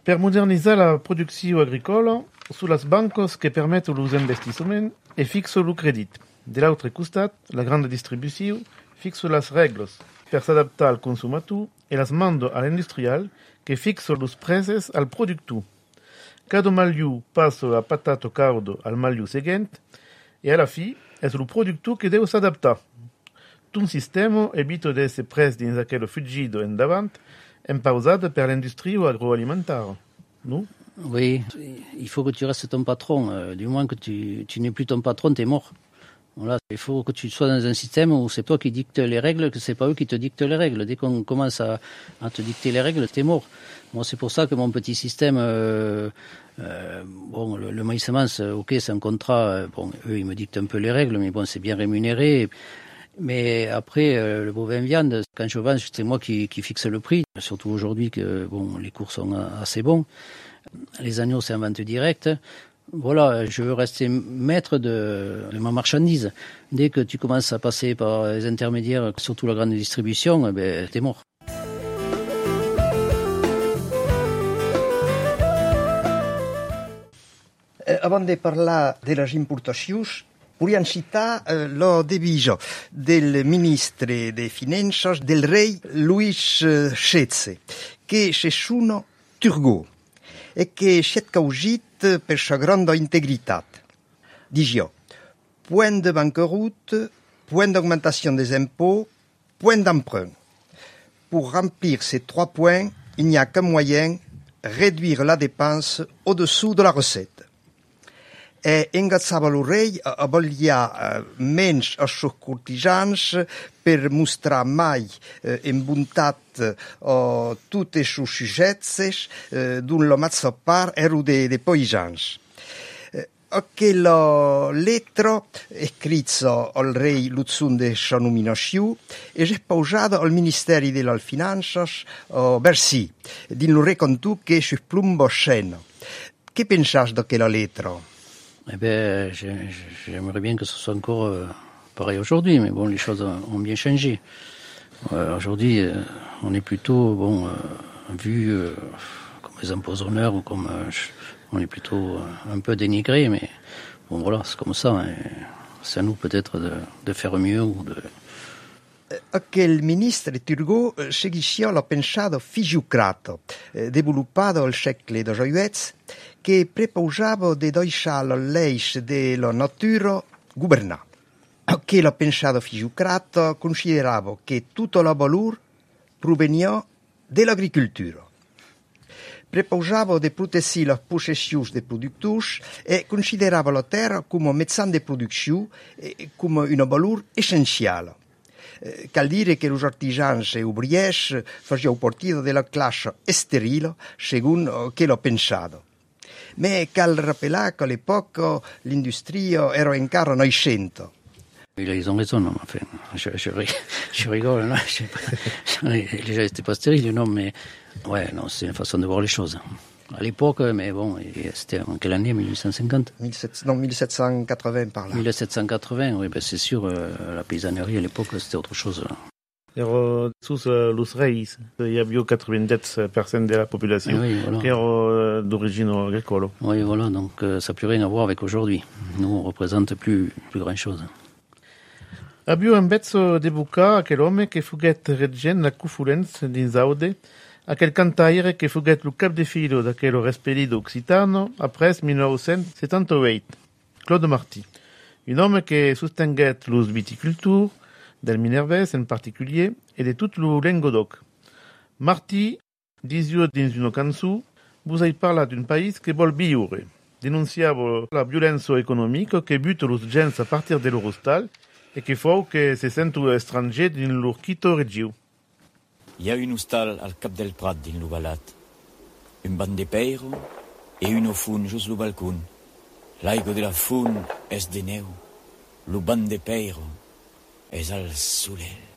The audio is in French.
Per modernizar la producció agrícola, són les banques que permeten els investiments i fixen el crèdit. De l'altre costat, la grande distribució fixa les regles per s'adaptar al consumator i les manda a l'industrial que fixa els preus al productor. Cada malio passa la patata calda al malio següent e alla fi és el productor que deu s'adaptar. Tot sistema evita d'esser pres dins aquella fugida endavant imposada per l'industrie agroalimentaire. Non? Oui, il faut que tu restes ton patron. Du moment que tu n'es plus ton patron, t'es mort. Voilà, il faut que tu sois dans un système où c'est toi qui dictes les règles, que c'est pas eux qui te dictent les règles. Dès qu'on commence à te dicter les règles, t'es mort. Moi, c'est pour ça que mon petit système, bon, le maïs semence, ok, c'est un contrat. Bon, eux, ils me dictent un peu les règles, mais bon, c'est bien rémunéré. Mais après, le bovin viande, quand je vends, c'est moi qui fixe le prix. Surtout aujourd'hui que, bon, les cours sont assez bons. Les agneaux, c'est en vente directe. Voilà, je veux rester maître de ma marchandise. Dès que tu commences à passer par les intermédiaires, surtout la grande distribution, ben, t'es mort. Avant de parlar de les importacions, podríem citar la divisió del ministre de Finances del rei Louis XVI, che se sono Turgot, e che s'è causat per sa grande integritat. Disió, point de banqueroute, point d'augmentation des impôts, point d'emprunt. Pour remplir ces 3 points, il n'y a qu'un moyen, réduire la dépense au-dessous de la recette. E ingazzava lo rei a vogliare menys als seus cortisans per mostrar mai in bontat tutte le sue sujezze d'un la mazza part ero de paesans. Aquella lettera scritta al rei l'uzzun de sa nominazione e si è posata al Ministero delle Finanze a Bercy, din lo recontù che si plumba scena. Che pensate di quella lettera? Eh ben, j'aimerais bien que ce soit encore pareil aujourd'hui, mais bon, les choses ont bien changé. Aujourd'hui, on est plutôt, bon, vu comme les empoisonneurs, ou comme on est plutôt un peu dénigré, mais bon, voilà, c'est comme ça. Hein. C'est à nous peut-être de faire mieux ou de... Aquel ministre Turgot seguisce la pensata fisiocrata, sviluppata al secolo XVIII, che preposava di lasciare la legge della natura governare. Aquella pensata fisiocrata considerava che tutto il valore proveniva dall'agricoltura. Preposava di proteggere le possessioni dei produttori e considerava la terra come un mezzo di produzione e come un valore essenziale. Cal dire che los artisans e obriers facevano partire della classe sterile, secondo che l'ho pensato. Ma cal rappelare che all'epoca l'industria era ancora nascente. Ils ont raison, non, enfin, je rigole, non, les gens n'étaient pas stériles, non, mais ouais, non, c'est une façon de voir les choses. À l'époque, mais bon, c'était en quelle année, 1850 Non, 1780 par là. 1780, oui, ben c'est sûr, la paysannerie à l'époque, c'était autre chose. Ero sus los reis, il y a 90% de la population oui, voilà. qui est d'origine agricole. Oui, voilà, donc ça n'a plus rien à voir avec aujourd'hui. Nous, on représente plus grand-chose. Abbiamo invece d'evocar aquel homme che fuguet reggent la cufulenza di Zaude, aquel cantaire che fuguet lo cap de filo d'aquel respedido occitano après 1978, Claude Marty. Un homme che sostenguet los viticultures, del Minervès en particulier, et de tout lo Languedoc. Marty disio dins una cançó, vos hai parlat d'un país que vol viure. Denunciava la violenza economica che bute los gens a partir de l'Eurostal e che fa que se sentu estranger din lor quito regiu. Hi ha un hostal al cap del Prat din lo balat. Un banc de peiro e un fun just lo balcon. L'aigua de la fun és de neu. Lo banc de peiro és al solel.